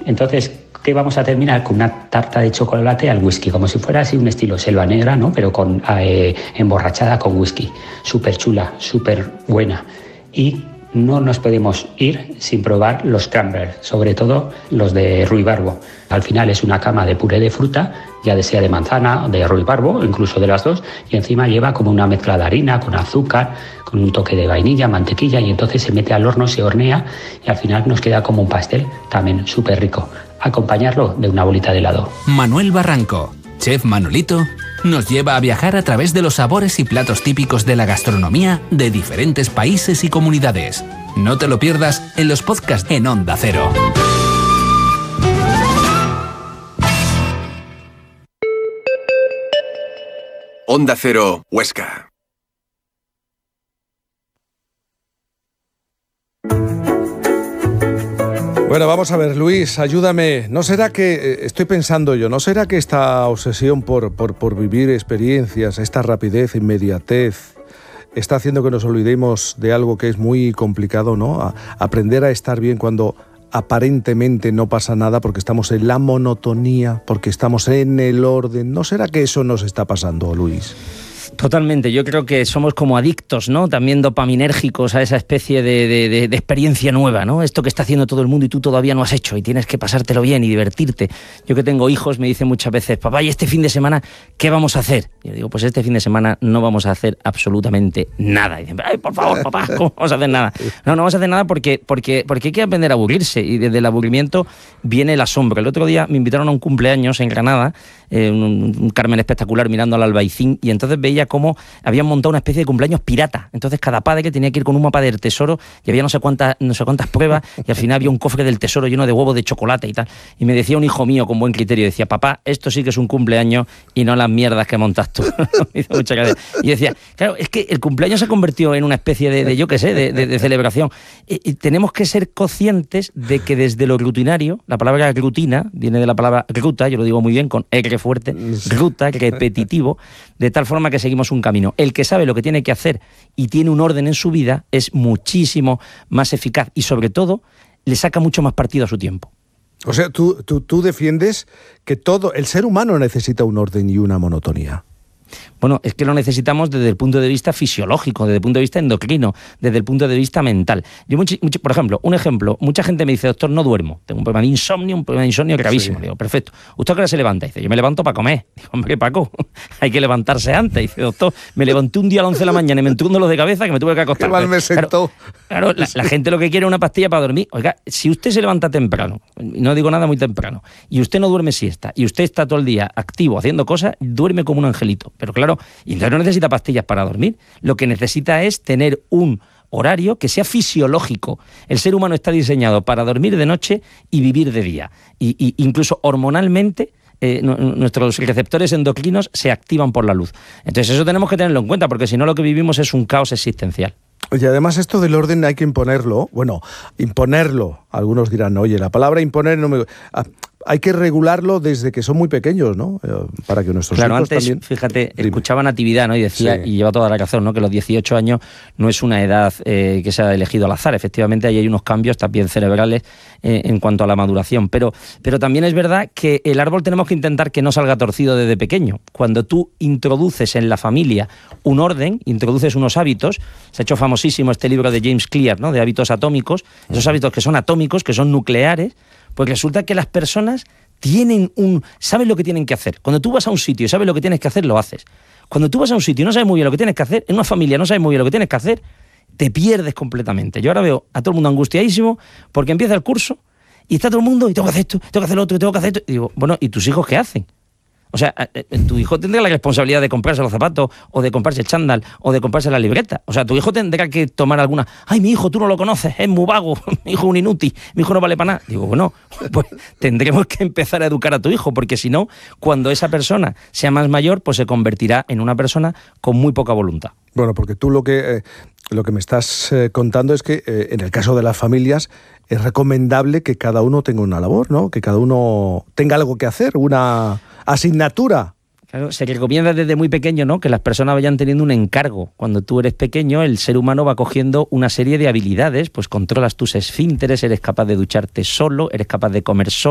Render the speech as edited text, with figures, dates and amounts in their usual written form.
Entonces, ¿qué vamos a terminar? Con una tarta de chocolate al whisky, como si fuera así un estilo selva negra, ¿no? Pero emborrachada con whisky. Súper chula, súper buena. Y no nos podemos ir sin probar los cranberries, sobre todo los de ruibarbo. Al final es una cama de puré de fruta, ya sea de manzana, de ruibarbo, incluso de las dos, y encima lleva como una mezcla de harina con azúcar, con un toque de vainilla, mantequilla, y entonces se mete al horno, se hornea y al final nos queda como un pastel, también súper rico. Acompañarlo de una bolita de helado. Manuel Barranco, chef Manolito, nos lleva a viajar a través de los sabores y platos típicos de la gastronomía de diferentes países y comunidades. No te lo pierdas en los podcasts en Onda Cero. Onda Cero, Huesca. Bueno, vamos a ver, Luis, ayúdame. ¿No será que, estoy pensando yo, no será que esta obsesión por vivir experiencias, esta rapidez, inmediatez, está haciendo que nos olvidemos de algo que es muy complicado, ¿no? Aprender a estar bien cuando aparentemente no pasa nada, porque estamos en la monotonía, porque estamos en el orden. ¿No será que eso nos está pasando, Luis? Totalmente, yo creo que somos como adictos, ¿no? También dopaminérgicos a esa especie de experiencia nueva, ¿no? Esto que está haciendo todo el mundo y tú todavía no has hecho y tienes que pasártelo bien y divertirte. Yo que tengo hijos me dicen muchas veces, papá, ¿y este fin de semana qué vamos a hacer? Y yo digo, pues este fin de semana no vamos a hacer absolutamente nada. Y dicen, ay, por favor, papá, ¿cómo vamos a hacer nada? No vamos a hacer nada porque hay que aprender a aburrirse y desde el aburrimiento viene el asombro. El otro día me invitaron a un cumpleaños en Granada, un Carmen espectacular mirando al Albaicín, y entonces veía cómo habían montado una especie de cumpleaños pirata. Entonces cada padre tenía que ir con un mapa del tesoro y había no sé cuántas pruebas y al final había un cofre del tesoro lleno de huevos de chocolate y tal. Y me decía un hijo mío con buen criterio, decía, papá, esto sí que es un cumpleaños y no las mierdas que montas tú. Me hizo mucha gracia. Y decía, claro, es que el cumpleaños se convirtió en una especie de yo qué sé, de celebración. Y tenemos que ser conscientes de que desde lo rutinario, la palabra rutina viene de la palabra ruta, yo lo digo muy bien, con R fuerte, ruta, repetitivo, de tal forma que seguimos un camino. El que sabe lo que tiene que hacer y tiene un orden en su vida es muchísimo más eficaz y sobre todo le saca mucho más partido a su tiempo. O sea, tú defiendes que todo el ser humano necesita un orden y una monotonía. Bueno, es que lo necesitamos desde el punto de vista fisiológico, desde el punto de vista endocrino, desde el punto de vista mental. Yo por ejemplo, mucha gente me dice, doctor, no duermo, tengo un problema de insomnio gravísimo. Sí. Digo, perfecto. ¿Usted a qué hora se levanta? Dice, yo me levanto para comer. Digo, hombre, Paco, hay que levantarse antes. Dice, doctor, me levanté un día a las 11 de la mañana y me entró un dolor de cabeza que me tuve que acostar. Qué mal me sentó. Claro, la gente lo que quiere es una pastilla para dormir. Oiga, si usted se levanta temprano, no digo nada muy temprano, y usted no duerme siesta, y usted está todo el día activo haciendo cosas, duerme como un angelito. Pero claro, y entonces no necesita pastillas para dormir. Lo que necesita es tener un horario que sea fisiológico. El ser humano está diseñado para dormir de noche y vivir de día. Y incluso hormonalmente nuestros receptores endocrinos se activan por la luz. Entonces eso tenemos que tenerlo en cuenta, porque si no lo que vivimos es un caos existencial. Y además esto del orden hay que imponerlo. Bueno, imponerlo. Algunos dirán, oye, la palabra imponer no me... Hay que regularlo desde que son muy pequeños, ¿no? Para que nuestros hijos antes, también... fíjate, escuchaba Natividad, ¿no? Y decía, sí, y lleva toda la razón, ¿no? Que los 18 años no es una edad que se ha elegido al azar. Efectivamente, ahí hay unos cambios también cerebrales en cuanto a la maduración. Pero también es verdad que el árbol tenemos que intentar que no salga torcido desde pequeño. Cuando tú introduces en la familia un orden, introduces unos hábitos, se ha hecho famosísimo este libro de James Clear, ¿no? De hábitos atómicos, esos hábitos que son atómicos, que son nucleares, pues resulta que las personas saben lo que tienen que hacer. Cuando tú vas a un sitio y sabes lo que tienes que hacer, lo haces. Cuando tú vas a un sitio y no sabes muy bien lo que tienes que hacer, en una familia no sabes muy bien lo que tienes que hacer, te pierdes completamente. Yo ahora veo a todo el mundo angustiadísimo porque empieza el curso y está todo el mundo y tengo que hacer esto, tengo que hacer lo otro, tengo que hacer esto. Y digo, bueno, ¿y tus hijos qué hacen? O sea, tu hijo tendrá la responsabilidad de comprarse los zapatos, o de comprarse el chándal, o de comprarse la libreta. O sea, tu hijo tendrá que tomar alguna... Ay, mi hijo, tú no lo conoces, es muy vago, mi hijo es un inútil, mi hijo no vale para nada. Digo, bueno, pues tendremos que empezar a educar a tu hijo, porque si no, cuando esa persona sea más mayor, pues se convertirá en una persona con muy poca voluntad. Bueno, porque tú lo que me estás contando es que en el caso de las familias es recomendable que cada uno tenga una labor, ¿no? Que cada uno tenga algo que hacer, una asignatura. Claro, se recomienda desde muy pequeño, ¿no? Que las personas vayan teniendo un encargo. Cuando tú eres pequeño, el ser humano va cogiendo una serie de habilidades, pues controlas tus esfínteres, eres capaz de ducharte solo, eres capaz de comer solo,